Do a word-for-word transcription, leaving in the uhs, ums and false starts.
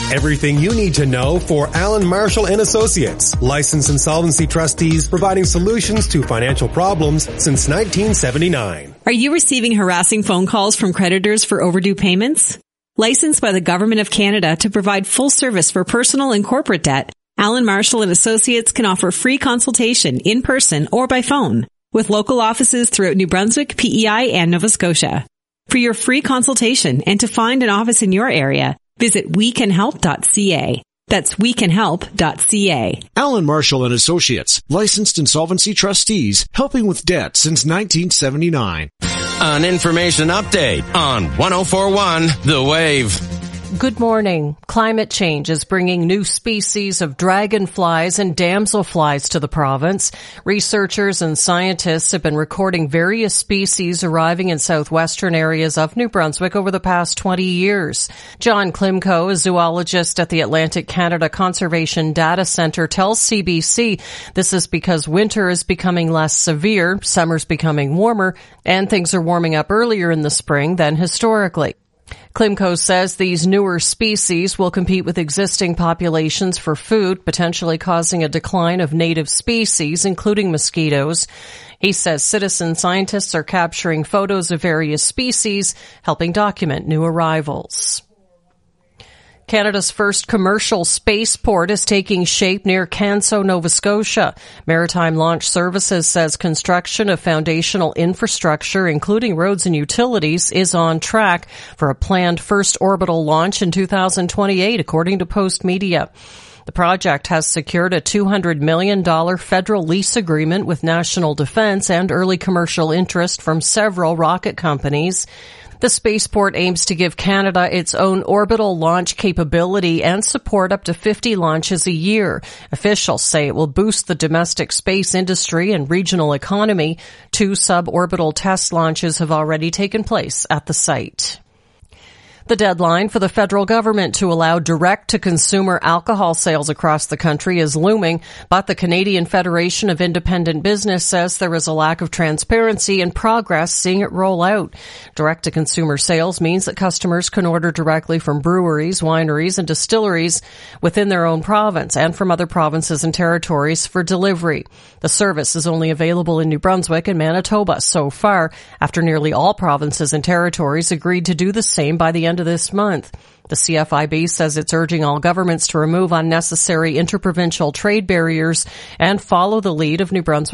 Everything you need to know for Allen Marshall and Associates, licensed insolvency trustees providing solutions to financial problems since nineteen seventy-nine. Are you receiving harassing phone calls from creditors for overdue payments? Licensed by the Government of Canada to provide full service for personal and corporate debt, Allen Marshall and Associates can offer free consultation in person or by phone with local offices throughout New Brunswick, P E I, and Nova Scotia. For your free consultation and to find an office in your area, visit we can help dot c a. That's we can help dot c a. Allen Marshall and Associates, licensed insolvency trustees, helping with debt since nineteen seventy-nine. An information update on one oh four point one The Wave. Good morning. Climate change is bringing new species of dragonflies and damselflies to the province. Researchers and scientists have been recording various species arriving in southwestern areas of New Brunswick over the past twenty years. John Klimko, a zoologist at the Atlantic Canada Conservation Data Centre, tells C B C this is because winter is becoming less severe, summer's becoming warmer, and things are warming up earlier in the spring than historically. Klimko says these newer species will compete with existing populations for food, potentially causing a decline of native species, including mosquitoes. He says citizen scientists are capturing photos of various species, helping document new arrivals. Canada's first commercial spaceport is taking shape near Canso, Nova Scotia. Maritime Launch Services says construction of foundational infrastructure, including roads and utilities, is on track for a planned first orbital launch in two thousand twenty-eight, according to Post Media. The project has secured a two hundred million dollars federal lease agreement with National Defence and early commercial interest from several rocket companies. The spaceport aims to give Canada its own orbital launch capability and support up to fifty launches a year. Officials say it will boost the domestic space industry and regional economy. Two suborbital test launches have already taken place at the site. The deadline for the federal government to allow direct-to-consumer alcohol sales across the country is looming, but the Canadian Federation of Independent Business says there is a lack of transparency and progress seeing it roll out. Direct-to-consumer sales means that customers can order directly from breweries, wineries, and distilleries within their own province and from other provinces and territories for delivery. The service is only available in New Brunswick and Manitoba so far, after nearly all provinces and territories agreed to do the same by the end of this month. The C F I B says it's urging all governments to remove unnecessary interprovincial trade barriers and follow the lead of New Brunswick